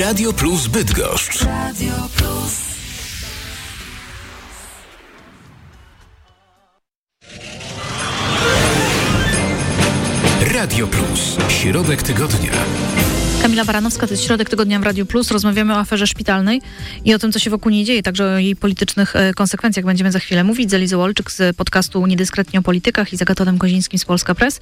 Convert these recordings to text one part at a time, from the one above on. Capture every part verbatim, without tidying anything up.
Radio Plus Bydgoszcz. Radio Plus. Radio Plus. Środek tygodnia. Kamila Baranowska, to jest Środek Tygodnia w Radiu Plus. Rozmawiamy o aferze szpitalnej i o tym, co się wokół niej dzieje, także o jej politycznych e, konsekwencjach będziemy za chwilę mówić. Z Elizą Olczyk z podcastu Niedyskretnie o politykach i z Agatonem Kozińskim z Polska Press.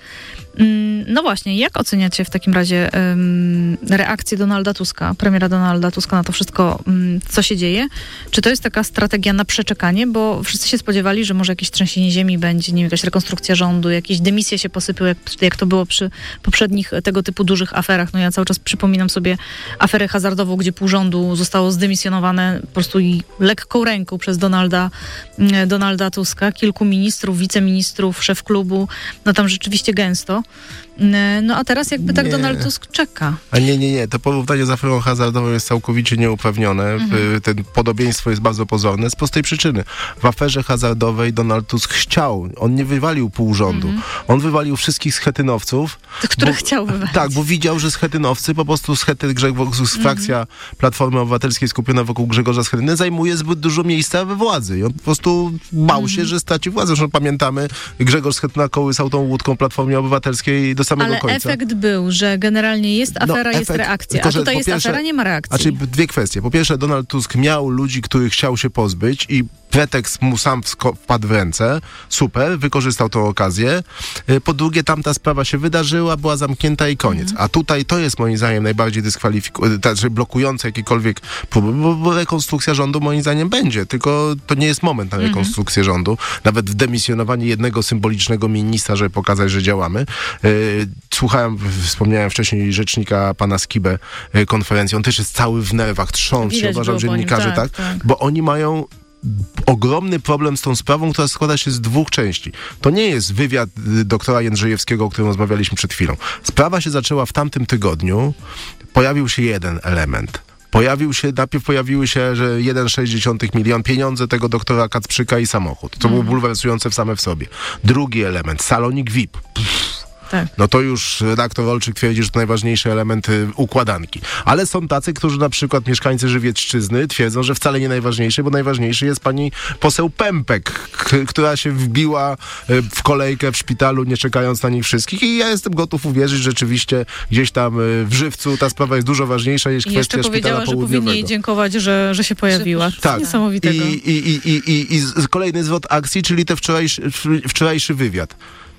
Mm, no właśnie, jak oceniacie w takim razie um, reakcję Donalda Tuska, premiera Donalda Tuska na to wszystko, um, co się dzieje? Czy to jest taka strategia na przeczekanie? Bo wszyscy się spodziewali, że może jakieś trzęsienie ziemi będzie, nie wiem, jakaś rekonstrukcja rządu, jakieś dymisje się posypią, jak, jak to było przy poprzednich tego typu dużych aferach. No ja cały czas przypominam sobie aferę hazardową, gdzie pół rządu zostało zdymisjonowane po prostu i lekką ręką przez Donalda, Donalda Tuska. Kilku ministrów, wiceministrów, szef klubu. No tam rzeczywiście gęsto. No a teraz jakby tak nie. Donald Tusk czeka. A nie, nie, nie. To porównanie z aferą hazardową jest całkowicie nieuprawnione. Mhm. Ten podobieństwo jest bardzo pozorne z prostej przyczyny. W aferze hazardowej Donald Tusk chciał. On nie wywalił pół rządu. Mhm. On wywalił wszystkich schetynowców. Tych, których chciał wywalić. Tak, bo widział, że schetynowcy, po prostu schety, Grzegorz, frakcja mhm. Platformy Obywatelskiej skupiona wokół Grzegorza Schetyny zajmuje zbyt dużo miejsca we władzy. I on po prostu bał mhm. się, że straci władzę. Zresztą pamiętamy, Grzegorz Schetyna kołysał tą łódką Platformie Obywatelskiej do samego Ale końca. efekt był, że generalnie jest afera, no, jest reakcja. Tylko, a tutaj jest pierwsze, afera, nie ma reakcji. Znaczy dwie kwestie. Po pierwsze, Donald Tusk miał ludzi, których chciał się pozbyć i pretekst mu sam wpadł w ręce. Super, wykorzystał tę okazję. Po drugie, tamta sprawa się wydarzyła, była zamknięta i koniec. Mhm. A tutaj to jest moim zdaniem najbardziej dyskwalifikujące, znaczy blokujące jakiekolwiek próby, bo, bo rekonstrukcja rządu moim zdaniem będzie, tylko to nie jest moment na rekonstrukcję mhm. rządu. Nawet w demisjonowanie jednego symbolicznego ministra, żeby pokazać, że działamy. Słuchałem, wspomniałem wcześniej rzecznika pana Skibę konferencji. On też jest cały w nerwach, trząsł się, uważam, dziennikarze, nim, tak, tak, bo oni mają ogromny problem z tą sprawą, która składa się z dwóch części. To nie jest wywiad doktora Jędrzejewskiego, o którym rozmawialiśmy przed chwilą. Sprawa się zaczęła w tamtym tygodniu. Pojawił się jeden element. Pojawił się, najpierw pojawiły się, że jeden przecinek sześć milion pieniądze tego doktora Kacprzyka i samochód. To mm. było bulwersujące w same w sobie. Drugi element, salonik V I P. Pff. Tak. No to już redaktor Olczyk twierdzi, że to najważniejszy element y, układanki. Ale są tacy, którzy na przykład mieszkańcy Żywiecczyzny twierdzą, że wcale nie najważniejszy, bo najważniejszy jest pani poseł Pępek, k- która się wbiła y, w kolejkę w szpitalu, nie czekając na nich wszystkich. I ja jestem gotów uwierzyć, że rzeczywiście gdzieś tam y, w Żywcu ta sprawa jest dużo ważniejsza niż kwestia szpitala południowego. Jeszcze powiedziała, że powinni jej dziękować, że, że się pojawiła. Tak. Niesamowitego. I, i, i, i, i, i z, kolejny zwrot akcji, czyli ten wczorajszy, wczorajszy wywiad.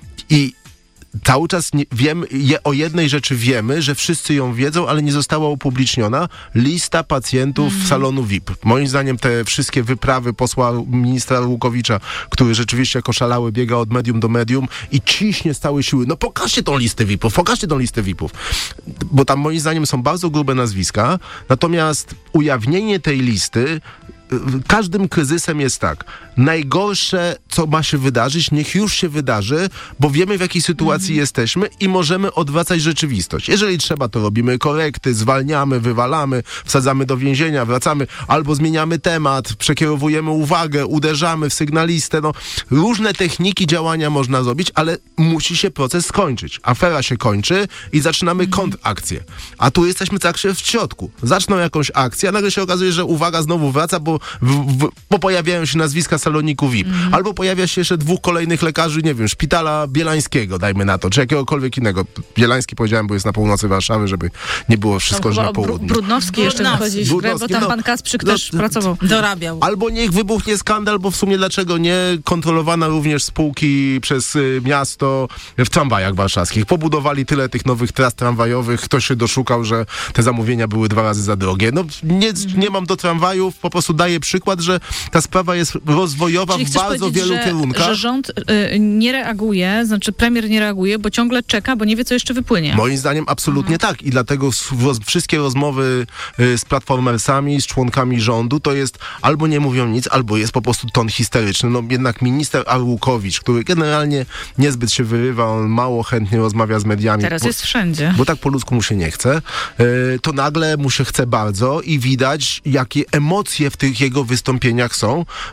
I cały czas nie, wiem, je, o jednej rzeczy wiemy, że wszyscy ją wiedzą, ale nie została upubliczniona lista pacjentów mm. salonu V I P. Moim zdaniem te wszystkie wyprawy posła ministra Łukowicza, który rzeczywiście jako szalały biega od medium do medium i ciśnie z całej siły. No pokażcie tą listę V I P-ów, pokażcie tą listę V I P-ów. Bo tam moim zdaniem są bardzo grube nazwiska, natomiast ujawnienie tej listy każdym kryzysem jest tak. Najgorsze, co ma się wydarzyć, niech już się wydarzy, bo wiemy, w jakiej sytuacji mm. jesteśmy i możemy odwracać rzeczywistość. Jeżeli trzeba, to robimy korekty, zwalniamy, wywalamy, wsadzamy do więzienia, wracamy, albo zmieniamy temat, przekierowujemy uwagę, uderzamy w sygnalistę. No, różne techniki działania można zrobić, ale musi się proces skończyć. Afera się kończy i zaczynamy mm. kontrakcję. A tu jesteśmy tak w środku. Zaczną jakąś akcję, a nagle się okazuje, że uwaga znowu wraca, bo W, w, bo pojawiają się nazwiska saloniku V I P. Mm. Albo pojawia się jeszcze dwóch kolejnych lekarzy, nie wiem, szpitala bielańskiego, dajmy na to, czy jakiegokolwiek innego. Bielański powiedziałem, bo jest na północy Warszawy, żeby nie było wszystko, że na południu. Brudnowski jeszcze wychodzi w grę, bo tam no, pan Kacprzyk no, też no, pracował. Dorabiał. Albo niech wybuchnie skandal, bo w sumie dlaczego nie kontrolowana również spółki przez y, miasto w tramwajach warszawskich. Pobudowali tyle tych nowych tras tramwajowych, ktoś się doszukał, że te zamówienia były dwa razy za drogie. No nie, mm. nie mam do tramwajów, po prostu daję przykład, że ta sprawa jest rozwojowa Czyli w bardzo wielu że, kierunkach. Że rząd y, nie reaguje, znaczy premier nie reaguje, bo ciągle czeka, bo nie wie, co jeszcze wypłynie. Moim zdaniem absolutnie mhm. tak. I dlatego roz, wszystkie rozmowy y, z platformersami, z członkami rządu, to jest albo nie mówią nic, albo jest po prostu ton histeryczny. No jednak minister Arłukowicz, który generalnie niezbyt się wyrywa, on mało chętnie rozmawia z mediami. Teraz bo, jest wszędzie. Bo tak po ludzku mu się nie chce. Y, to nagle mu się chce bardzo i widać, jakie emocje w tych jego wystąpieniach są, właśnie dlatego,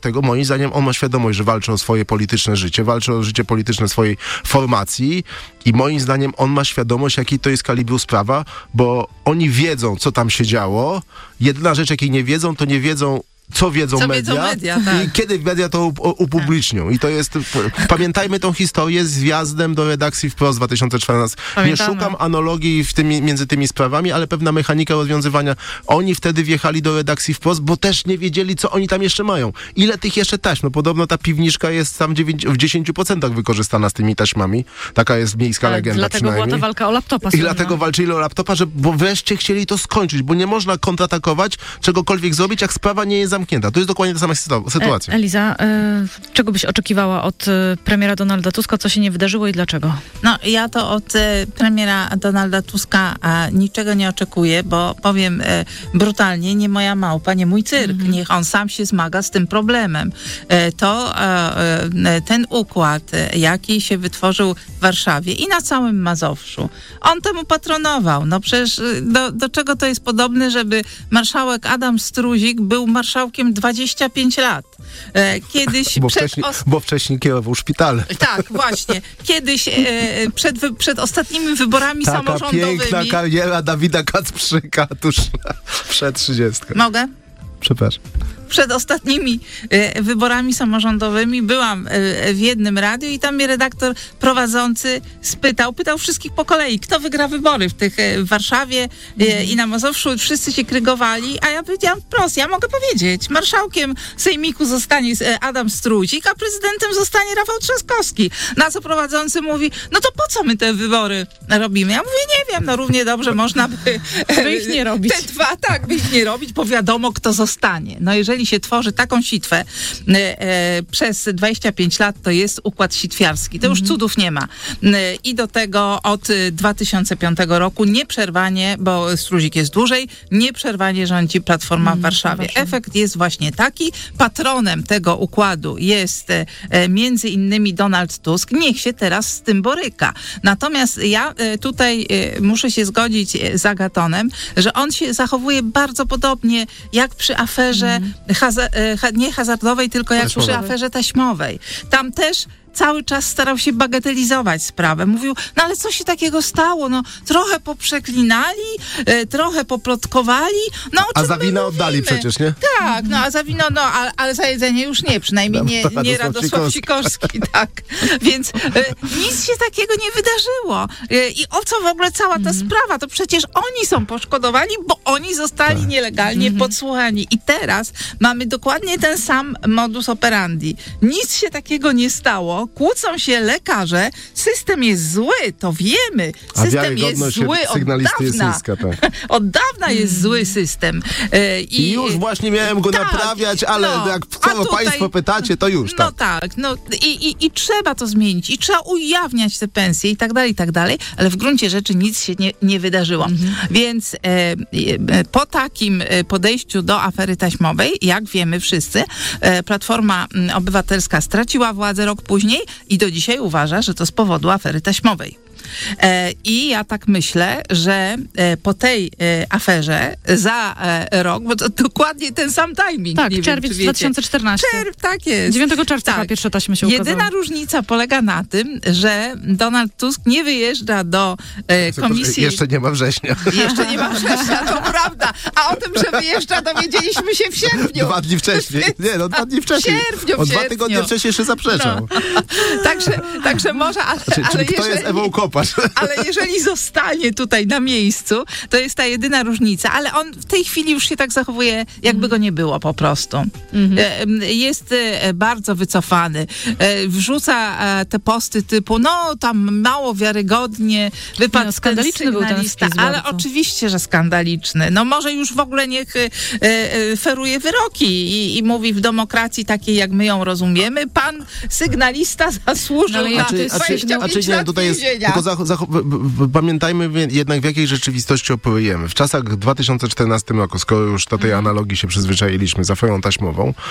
dlatego moim zdaniem on ma świadomość, że walczy o swoje polityczne życie, walczy o życie polityczne swojej formacji i moim zdaniem on ma świadomość, jaki to jest kalibru sprawa, bo oni wiedzą, co tam się działo. Jedyna rzecz, jakiej nie wiedzą, to nie wiedzą, co wiedzą co media, wiedzą media tak. i kiedy media to upublicznią. I to jest, pamiętajmy tą historię z wjazdem do redakcji Wprost dwa tysiące czternasty. Pamiętamy. Nie szukam analogii w tymi, między tymi sprawami, ale pewna mechanika rozwiązywania. Oni wtedy wjechali do redakcji Wprost, bo też nie wiedzieli, co oni tam jeszcze mają. Ile tych jeszcze taśm? No podobno ta piwniczka jest tam w dziesięciu procentach wykorzystana z tymi taśmami. Taka jest miejska Tak, legenda dlatego przynajmniej. była ta walka o laptopa. I słynna. dlatego walczyli o laptopa, że, bo wreszcie chcieli to skończyć, bo nie można kontratakować, czegokolwiek zrobić, jak sprawa nie jest zamknięta. To jest dokładnie ta sama sytuacja. E, Eliza, e, czego byś oczekiwała od e, premiera Donalda Tuska? Co się nie wydarzyło i dlaczego? No ja to od e, premiera Donalda Tuska a, niczego nie oczekuję, bo powiem e, brutalnie, nie moja małpa, nie mój cyrk. Mm-hmm. Niech on sam się zmaga z tym problemem. E, to e, e, ten układ, e, jaki się wytworzył w Warszawie i na całym Mazowszu, on temu patronował. No przecież do, do czego to jest podobne, żeby marszałek Adam Struzik był marszałkiem dwadzieścia pięć lat. E, kiedyś Bo przed wcześniej, os- bo wkiedyś kierował szpitalem. Tak, właśnie. Kiedyś e, przed, wy, przed ostatnimi wyborami Taka samorządowymi... piękna kariera Dawida Kacprzyka tuż przed trzydziestką. Mogę? Przepraszam. Przed ostatnimi e, wyborami samorządowymi byłam e, w jednym radiu i tam mnie redaktor prowadzący spytał, pytał wszystkich po kolei, kto wygra wybory w tych e, w Warszawie e, i na Mazowszu. Wszyscy się krygowali, a ja powiedziałam wprost, ja mogę powiedzieć, marszałkiem sejmiku zostanie e, Adam Struzik, a prezydentem zostanie Rafał Trzaskowski. Na co prowadzący mówi, no to po co my te wybory robimy? Ja mówię, nie wiem, no równie dobrze można by... E, By ich nie robić. Te dwa, tak, by ich nie robić, bo wiadomo, kto zostanie. No jeżeli się tworzy taką sitwę e, e, przez dwadzieścia pięć lat, to jest układ sitwiarski. To już mm. cudów nie ma. E, I do tego od dwa tysiące piątego roku nieprzerwanie, bo Struzik jest dłużej, nieprzerwanie rządzi Platforma mm, w Warszawie. Warszawie. Efekt jest właśnie taki. Patronem tego układu jest e, między innymi Donald Tusk. Niech się teraz z tym boryka. Natomiast ja e, tutaj e, muszę się zgodzić z Agatonem, że on się zachowuje bardzo podobnie jak przy aferze mm. haza- ha- nie hazardowej, tylko jak taśmowej. przy aferze taśmowej. Tam też cały czas starał się bagatelizować sprawę. Mówił, no ale co się takiego stało? No trochę poprzeklinali, e, trochę poplotkowali. No, o A czym za my winę oddali mówimy? przecież, nie? Tak, no a za wino, no ale, ale za jedzenie już nie, przynajmniej nie, nie Radosław Sikorski, tak. Więc e, nic się takiego nie wydarzyło. E, I o co w ogóle cała ta sprawa? To przecież oni są poszkodowani, bo oni zostali tak. nielegalnie mm-hmm. podsłuchani. I teraz mamy dokładnie ten sam modus operandi. Nic się takiego nie stało. Kłócą się lekarze. System jest zły, to wiemy. System jest zły od dawna. Zyska, tak. Od dawna jest zły system. E, i, I już właśnie miałem go tak, naprawiać, ale no, jak co państwo pytacie, to już, no tak. tak, no i, i, i trzeba to zmienić. I trzeba ujawniać te pensje i tak dalej, i tak dalej, ale w gruncie rzeczy nic się nie, nie wydarzyło. Mhm. Więc e, e, po takim podejściu do afery taśmowej, jak wiemy wszyscy, e, Platforma Obywatelska straciła władzę rok później i do dzisiaj uważa, że to z powodu afery taśmowej. E, I ja tak myślę, że e, po tej e, aferze za e, rok, bo to dokładnie ten sam timing. Tak, nie czerwiec wiem, czy dwa tysiące czternasty. Czerw, tak jest. dziewiątego czerwca tak. pierwsze taśmy się ukazały. Jedyna różnica polega na tym, że Donald Tusk nie wyjeżdża do e, komisji... Jeszcze nie ma września. Jeszcze nie ma września, to prawda. A o tym, że wyjeżdża, dowiedzieliśmy się w sierpniu. Dwa dni wcześniej. Nie, no dwa dni wcześniej. W sierpniu, w o dwa sierpniu. tygodnie wcześniej jeszcze zaprzeczał. No. Także, także może... Ale, Znaczy, ale czyli kto jeżeli, jest Ewą Kopacz? Ale jeżeli zostanie tutaj na miejscu, to jest ta jedyna różnica. Ale on w tej chwili już się tak zachowuje, jakby go nie było po prostu. Mm-hmm. Jest bardzo wycofany. Wrzuca te posty typu, no tam mało wiarygodnie, wypadł no, skandaliczny był ten wpis ale bardzo. Oczywiście, że skandaliczny. No może już w ogóle niech e, e, feruje wyroki i, i mówi w demokracji takiej, jak my ją rozumiemy, pan sygnalista zasłużył No, na a czy- dwadzieścia a czy pięć nie, lat tutaj jest, więzienia. tylko zach- zach- w- w- pamiętajmy jednak, w jakiej rzeczywistości operujemy. W czasach dwa tysiące czternastym roku, skoro już do tej analogii się przyzwyczailiśmy z aferą taśmową,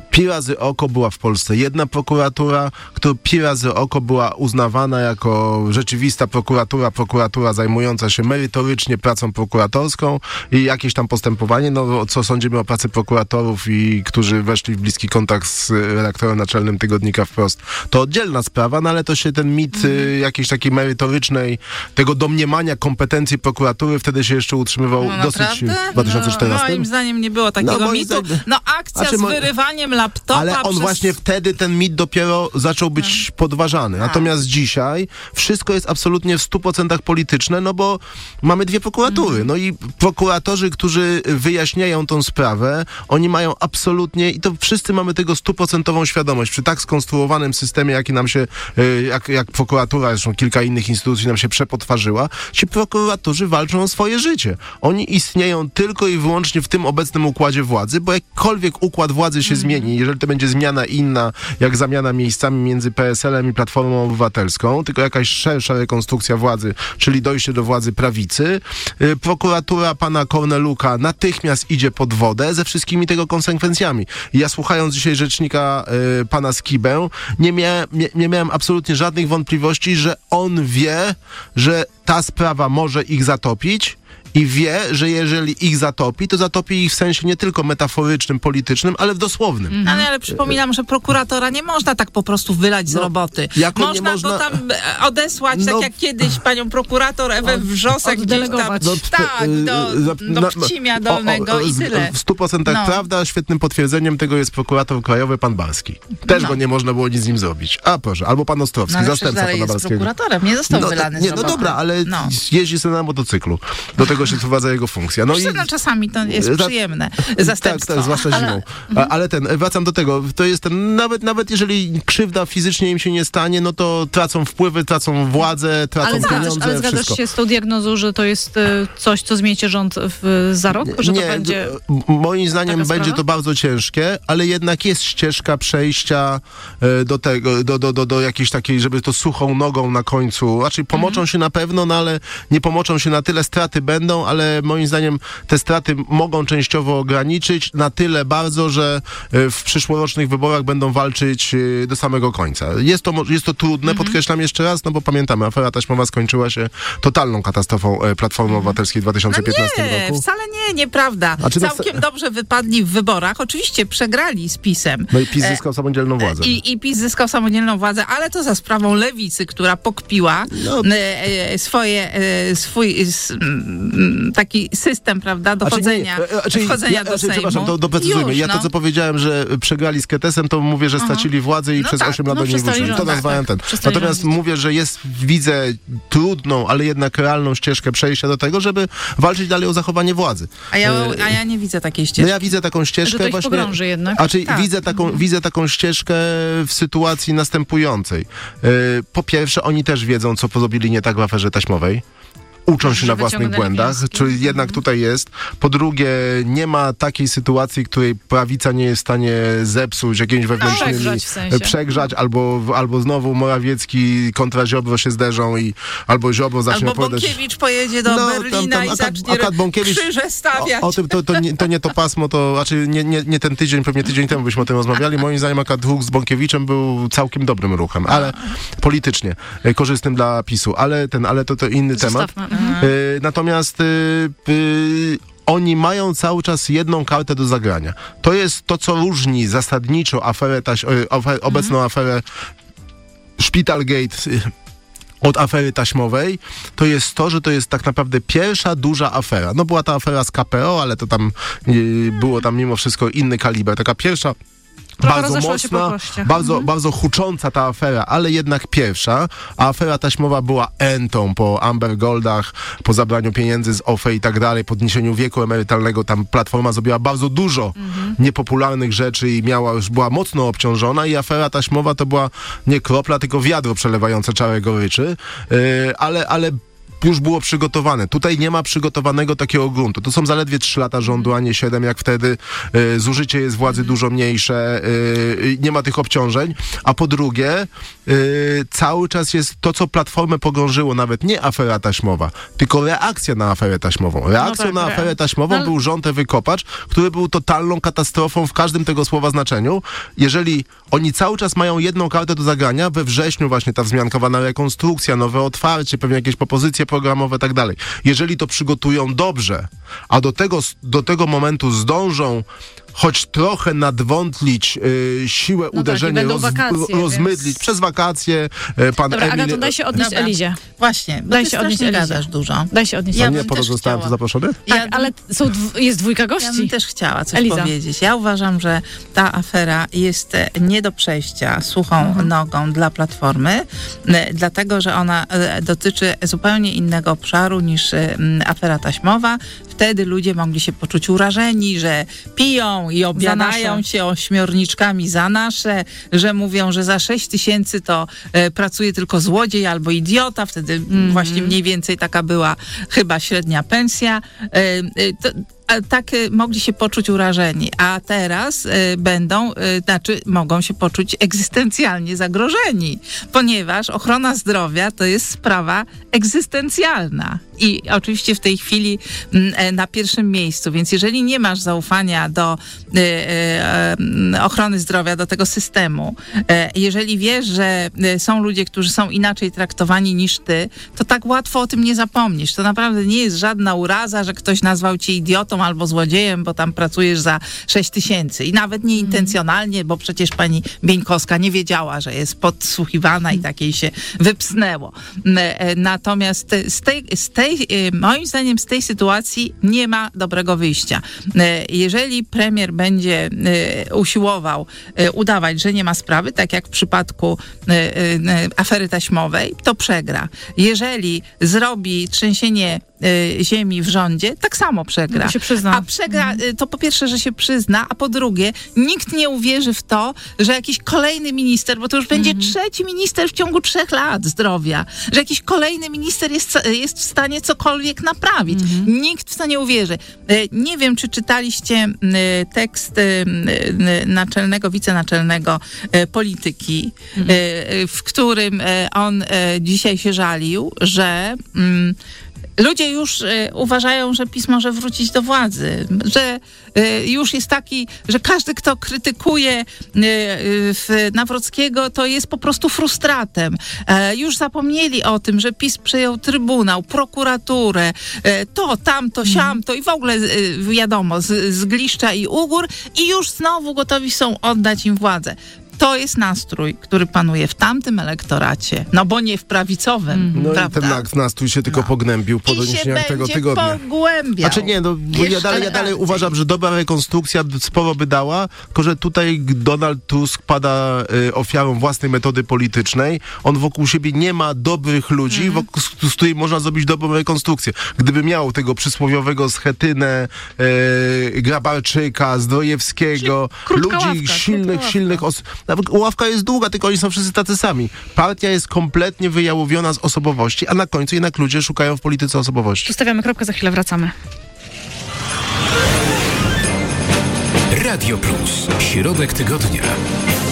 Pi razy oko była w Polsce jedna prokuratura, która pi razy oko była uznawana jako rzeczywista prokuratura, prokuratura zajmująca się merytorycznie pracą prokuratorską i jakieś tam postępowanie, no co sądzimy o pracy prokuratorów i którzy weszli w bliski kontakt z redaktorem naczelnym tygodnika Wprost. To oddzielna sprawa, no ale to się ten mit mm. y, jakiejś takiej merytorycznej, tego domniemania kompetencji prokuratury wtedy się jeszcze utrzymywał no, dosyć naprawdę? w dwa tysiące czternastym. No, moim zdaniem nie było takiego no, mitu. zdaniem... No akcja znaczy, z wyrywaniem laptopa ale on przez... właśnie wtedy ten mit dopiero zaczął być no. podważany. Natomiast dzisiaj wszystko jest absolutnie w stu procentach polityczne, no bo mamy dwie prokuratury. Mm. No i prokuratorzy, którzy wyjaśniają tą sprawę, oni mają absolutnie, i to wszyscy mamy tego stuprocentową świadomość, przy tak skonstruowanym systemie, jaki nam się, jak, jak prokuratura, zresztą kilka innych instytucji nam się przepotwarzyła, ci prokuratorzy walczą o swoje życie. Oni istnieją tylko i wyłącznie w tym obecnym układzie władzy, bo jakkolwiek układ władzy się mm. zmieni, jeżeli to będzie zmiana inna, jak zamiana miejscami między P S L-em i Platformą Obywatelską, tylko jakaś szersza rekonstrukcja władzy, czyli dojście do władzy prawicy, yy, prokuratura pana Korneluka natychmiast idzie pod wodę ze wszystkimi tego konsekwencjami. I ja słuchając dzisiaj rzecznika yy, pana Skibę, nie, mia- nie, nie miałem absolutnie żadnych wątpliwości, że on wie, że ta sprawa może ich zatopić, i wie, że jeżeli ich zatopi, to zatopi ich w sensie nie tylko metaforycznym, politycznym, ale w dosłownym. Mhm. Ale, ale przypominam, że prokuratora nie można tak po prostu wylać z no, roboty. Można, można go tam odesłać, no, tak jak kiedyś panią prokurator Ewę Wrzosek oddelegować. Tam, tak, do, do Pcimia Dolnego o, o, i tyle. W stu procentach no. prawda, świetnym potwierdzeniem tego jest prokurator krajowy pan Barski. Też no. go nie można było nic z nim zrobić. A proszę, albo pan Ostrowski, no, zastępca pana jest Barskiego. prokuratorem, nie został no, wylany nie, z roboty. No dobra, ale no. jeździ sobie na motocyklu. Do tego się wprowadza jego funkcja. No i no, czasami to jest przyjemne zastępstwo. Tak, tak, zwłaszcza ale... zimą. A, ale ten, wracam do tego, to jest ten, nawet, nawet jeżeli krzywda fizycznie im się nie stanie, no to tracą wpływy, tracą władzę, tracą ale pieniądze, zgadzasz, Ale zgadzasz wszystko. się z tą diagnozą, że to jest y, coś, co zmiecie rząd w, za rok? Że nie, to będzie moim zdaniem będzie sprawa? to bardzo ciężkie, ale jednak jest ścieżka przejścia y, do tego, do, do, do, do jakiejś takiej, żeby to suchą nogą na końcu, raczej pomoczą mm. się na pewno, no ale nie pomoczą się na tyle, straty będą, ale moim zdaniem te straty mogą częściowo ograniczyć na tyle bardzo, że w przyszłorocznych wyborach będą walczyć do samego końca. Jest to, jest to trudne, mm-hmm. podkreślam jeszcze raz, no bo pamiętamy, afera taśmowa skończyła się totalną katastrofą Platformy Obywatelskiej w dwa tysiące piętnastym no nie, roku. wcale nie, nieprawda. Całkiem no, dobrze wypadli w wyborach. Oczywiście przegrali z PiS-em. No i PiS zyskał samodzielną władzę. I, i PiS zyskał samodzielną władzę, ale to za sprawą lewicy, która pokpiła no. swoje, swój taki system, prawda, dochodzenia, a czy, wchodzenia ja, do Sejmu. Przepraszam, to doprecyzujmy. Ja no. to, co powiedziałem, że przegrali z Ketesem, to mówię, że stracili uh-huh. władzę i no przez tak, osiem lat no do niej wrócili. To nazwałem tak, ten. Natomiast rządzić. mówię, że jest, widzę trudną, ale jednak realną ścieżkę przejścia do tego, żeby walczyć dalej o zachowanie władzy. A ja, a ja nie widzę takiej ścieżki. No ja widzę taką ścieżkę że to ich właśnie. pogrąży jednak. A czyli tak. widzę, taką, mhm. widzę taką ścieżkę w sytuacji następującej. Po pierwsze, oni też wiedzą, co zrobili nie tak w aferze taśmowej. Uczą się na własnych błędach, wnioski. Czyli jednak tutaj jest. Po drugie, nie ma takiej sytuacji, której prawica nie jest w stanie zepsuć jakimiś wewnętrznymi, przegrzać, w sensie. przegrzać albo, albo znowu Morawiecki kontra Ziobro się zderzą i albo Ziobro zacznie albo opowiadać... Albo Bąkiewicz pojedzie do no, Berlina tam, tam, i akad, zacznie akad Bąkiewicz, krzyże stawiać. O, o tym to, to, nie, to nie to pasmo, to znaczy nie, nie, nie ten tydzień, pewnie tydzień temu byśmy o tym rozmawiali. Moim zdaniem akad ruch z Bąkiewiczem był całkiem dobrym ruchem, ale politycznie korzystnym dla PiSu, ale ten, ale to, to inny Zostawmy. temat. Mhm. Y, Natomiast y, y, oni mają cały czas jedną kartę do zagrania. To jest to, co różni zasadniczo aferę taś, y, afer, obecną mhm. aferę Szpitalgate y, od afery taśmowej, to jest to, że to jest tak naprawdę pierwsza duża afera. No była ta afera z K P O, ale to tam y, było tam mimo wszystko inny kaliber. Taka pierwsza Trochę bardzo mocna, bardzo, mhm. bardzo hucząca ta afera, ale jednak pierwsza. A afera taśmowa była entą po Amber Goldach, po zabraniu pieniędzy z O F E i tak dalej, podniesieniu wieku emerytalnego. Tam Platforma zrobiła bardzo dużo mhm. niepopularnych rzeczy i miała, już była mocno obciążona i afera taśmowa to była nie kropla, tylko wiadro przelewające czarę goryczy. Yy, ale, ale już było przygotowane. Tutaj nie ma przygotowanego takiego gruntu. To są zaledwie trzy lata rządu, a nie siedem jak wtedy. Yy, zużycie jest władzy dużo mniejsze. Yy, nie ma tych obciążeń. A po drugie, yy, cały czas jest to, co Platformę pogrążyło, nawet nie afera taśmowa, tylko reakcja na aferę taśmową. Reakcją no tak, na re... aferę taśmową no, był rząd Ewy Kopacz, który był totalną katastrofą w każdym tego słowa znaczeniu. Jeżeli oni cały czas mają jedną kartę do zagrania, we wrześniu właśnie ta wzmiankowana rekonstrukcja, nowe otwarcie, pewnie jakieś propozycje programowe i tak dalej. Jeżeli to przygotują dobrze, a do tego, do tego momentu zdążą choć trochę nadwątlić y, siłę no uderzenia, tak, roz, wakacje, rozmydlić więc... przez wakacje. Y, pan Dobra, Emil... Agato, daj się odnieść Dobra. Elizie. Właśnie, bo Daj ty się odnieść strasznie Elizie. gadasz dużo. Daj się odnieść. Ja Ja nie bym po to też zostałem tu chciała. zaproszony? Tak, Ja bym- ale są dw- jest dwójka gości. Ja bym też chciała coś Eliza. powiedzieć. Ja uważam, że ta afera jest e, nie do przejścia suchą Mhm. nogą dla Platformy, e, dlatego, że ona e, dotyczy zupełnie innego obszaru niż e, m, afera taśmowa. Wtedy ludzie mogli się poczuć urażeni, że piją i obiadają nasze. się ośmiorniczkami za nasze, że mówią, że za sześć tysięcy to e, pracuje tylko złodziej albo idiota. Wtedy Mhm. właśnie mniej więcej taka była chyba średnia pensja. E, e, to, a tak y, mogli się poczuć urażeni, a teraz y, będą, y, znaczy mogą się poczuć egzystencjalnie zagrożeni, ponieważ ochrona zdrowia to jest sprawa egzystencjalna i oczywiście w tej chwili m, e, na pierwszym miejscu, więc jeżeli nie masz zaufania do y, y, y, ochrony zdrowia, do tego systemu, y, jeżeli wiesz, że y, są ludzie, którzy są inaczej traktowani niż ty, to tak łatwo o tym nie zapomnisz. To naprawdę nie jest żadna uraza, że ktoś nazwał cię idiotą albo złodziejem, bo tam pracujesz za sześć tysięcy. I nawet nie intencjonalnie, bo przecież pani Bieńkowska nie wiedziała, że jest podsłuchiwana i tak jej się wypsnęło. Natomiast z tej, z tej, moim zdaniem z tej sytuacji nie ma dobrego wyjścia. Jeżeli premier będzie usiłował udawać, że nie ma sprawy, tak jak w przypadku afery taśmowej, to przegra. Jeżeli zrobi trzęsienie ziemi w rządzie, tak samo przegra. To się przyzna. A przegra, to po pierwsze, że się przyzna, a po drugie, nikt nie uwierzy w to, że jakiś kolejny minister, bo to już będzie Mhm. trzeci minister w ciągu trzech lat zdrowia, że jakiś kolejny minister jest, jest w stanie cokolwiek naprawić. Mhm. Nikt w to nie uwierzy. Nie wiem, czy czytaliście tekst naczelnego, wicenaczelnego polityki, Mhm. w którym on dzisiaj się żalił, że ludzie już y, uważają, że PiS może wrócić do władzy, że y, już jest taki, że każdy, kto krytykuje y, y, Nawrockiego, to jest po prostu frustratem. E, już zapomnieli o tym, że PiS przejął Trybunał, prokuraturę, e, to, tamto, siamto i w ogóle y, wiadomo, z, z Gliszcza i Ugór i już znowu gotowi są oddać im władzę. To jest nastrój, który panuje w tamtym elektoracie, no bo nie w prawicowym, No prawda? i ten nak- nastrój się tylko No. pogrębił po I się doniesieniach tego będzie tygodnia. pogłębiał. Znaczy nie, no bo ja Jeszcze dalej, ja dalej bardziej. uważam, że dobra rekonstrukcja sporo by dała, tylko że tutaj Donald Tusk pada y, ofiarą własnej metody politycznej. On wokół siebie nie ma dobrych ludzi, Mhm. wokół, z, z której można zrobić dobrą rekonstrukcję. Gdyby miał tego przysłowiowego Schetynę, y, Grabarczyka, Zdrojewskiego, Czyli krótka ludzi ławka, silnych, krótka ławka. silnych osób. Nawet ławka jest długa, tylko oni są wszyscy tacy sami. Partia jest kompletnie wyjałowiona z osobowości, a na końcu jednak ludzie szukają w polityce osobowości. Tu stawiamy kropkę, za chwilę wracamy. Radio Plus. Środek tygodnia.